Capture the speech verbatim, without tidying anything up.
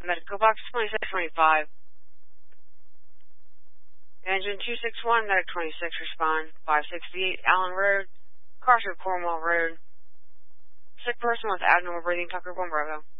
Medical box twenty-six twenty-five. Engine two six one, Medic twenty-six, respond. five sixty-eight Allen Road, Carter Cornwall Road. Sick person with abnormal breathing, Tucker one Bravo.